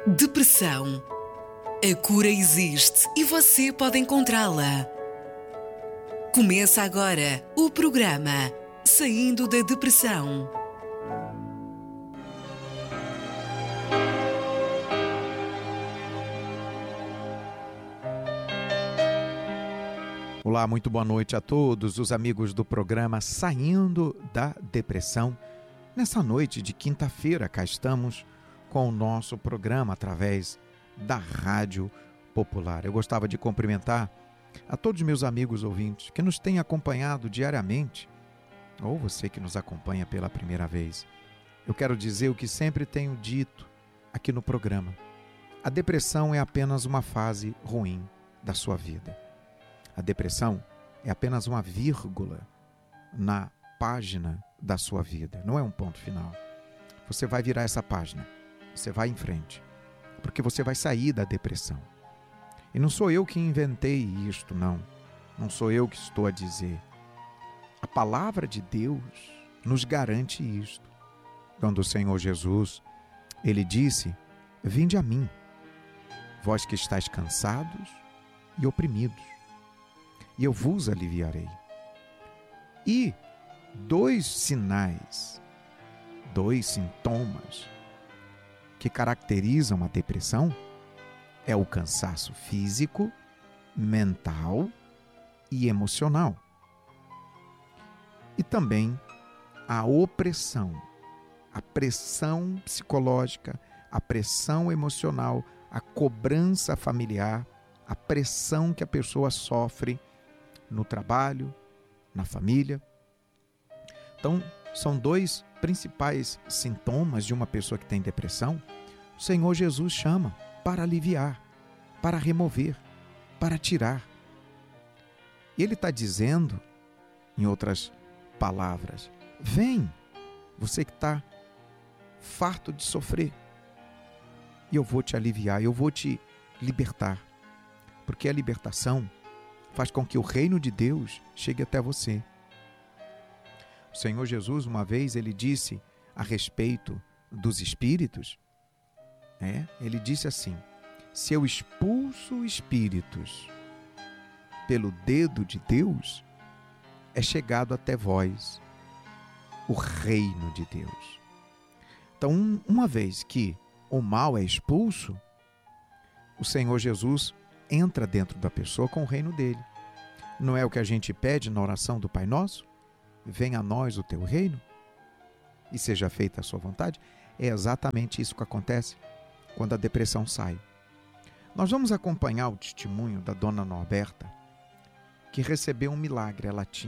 Depressão. A cura existe e você pode encontrá-la. Começa agora o programa Saindo da Depressão. Olá, muito boa noite a todos os amigos do programa Saindo da Depressão. Nessa noite de quinta-feira, cá estamos com o nosso programa através da Rádio Popular. Eu gostava de cumprimentar a todos os meus amigos ouvintes que nos têm acompanhado diariamente, ou você que nos acompanha pela primeira vez. Eu quero dizer o que sempre tenho dito aqui no programa. A depressão é apenas uma fase ruim da sua vida. A depressão é apenas uma vírgula na página da sua vida, não é um ponto final. Você vai virar essa página, você vai em frente, porque você vai sair da depressão. E não sou eu que inventei isto, não sou eu que estou a dizer. A palavra de Deus nos garante isto. Quando o Senhor Jesus, Ele disse: "Vinde a mim, vós que estáis cansados e oprimidos, e eu vos aliviarei." E dois sinais, dois sintomas que caracterizam a depressão é o cansaço físico, mental e emocional. E também a opressão, a pressão psicológica, a pressão emocional, a cobrança familiar, a pressão que a pessoa sofre no trabalho, na família. Então, são dois principais sintomas de uma pessoa que tem depressão. O Senhor Jesus chama para aliviar, para remover, para tirar. Ele está dizendo, em outras palavras, vem, você que está farto de sofrer, e eu vou te aliviar, eu vou te libertar. Porque a libertação faz com que o reino de Deus chegue até você. O Senhor Jesus, uma vez, ele disse a respeito dos espíritos, ele disse assim: se eu expulso espíritos pelo dedo de Deus, é chegado até vós o reino de Deus. Então, uma vez que o mal é expulso, o Senhor Jesus entra dentro da pessoa com o reino dele. Não é o que a gente pede na oração do Pai Nosso? Venha a nós o teu reino e seja feita a sua vontade. É exatamente isso que acontece quando a depressão sai. Nós vamos acompanhar o testemunho da dona Norberta, que recebeu um milagre. Ela tinha